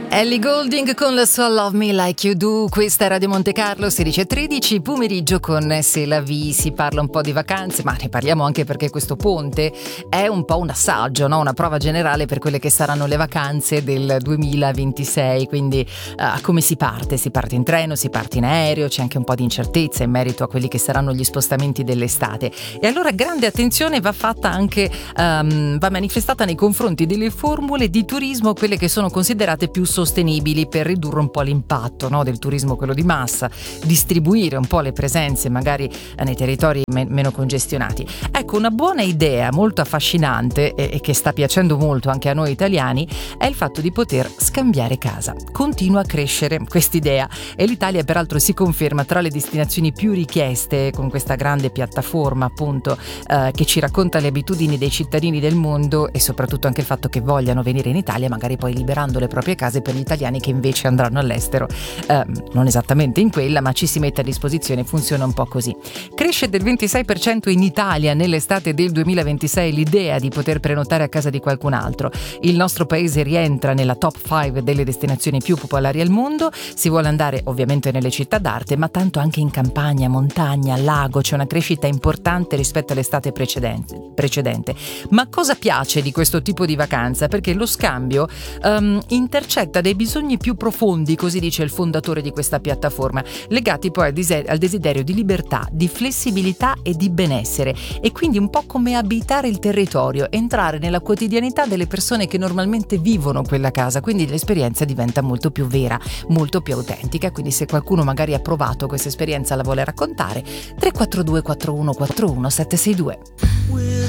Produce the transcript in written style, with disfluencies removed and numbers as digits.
Ellie Goulding con la sua Love Me Like You Do. Questa è Radio Monte Carlo, 16:13, pomeriggio con C'est la vie. Si parla un po' di vacanze, ma ne parliamo anche perché questo ponte è un po' un assaggio, no? Una prova generale per quelle che saranno le vacanze del 2026. Quindi come si parte? Si parte in treno, si parte in aereo, c'è anche un po' di incertezza in merito a quelli che saranno gli spostamenti dell'estate. E allora grande attenzione va fatta anche, va manifestata nei confronti delle formule di turismo, quelle che sono considerate più sostenibili per ridurre un po' l'impatto, no, del turismo, quello di massa, distribuire un po' le presenze magari nei territori meno congestionati. Ecco, una buona idea molto affascinante e che sta piacendo molto anche a noi italiani è il fatto di poter scambiare casa. Continua a crescere quest'idea e l'Italia peraltro si conferma tra le destinazioni più richieste, con questa grande piattaforma appunto che ci racconta le abitudini dei cittadini del mondo e soprattutto anche il fatto che vogliano venire in Italia, magari poi liberando le proprie case per gli italiani che invece andranno all'estero, non esattamente in quella, ma ci si mette a disposizione. Funziona un po' così. Cresce del 26% in Italia nell'estate del 2026 l'idea di poter prenotare a casa di qualcun altro. Il nostro paese rientra nella top 5 delle destinazioni più popolari al mondo. Si vuole andare ovviamente nelle città d'arte, ma tanto anche in campagna, montagna, lago. C'è una crescita importante rispetto all'estate precedente. Ma cosa piace di questo tipo di vacanza? Perché lo scambio intercetta dei bisogni più profondi, così dice il fondatore di questa piattaforma, legati poi al desiderio di libertà, di flessibilità e di benessere, e quindi un po' come abitare il territorio, entrare nella quotidianità delle persone che normalmente vivono quella casa, quindi l'esperienza diventa molto più vera, molto più autentica. Quindi se qualcuno magari ha provato questa esperienza, la vuole raccontare, 342 4141 762.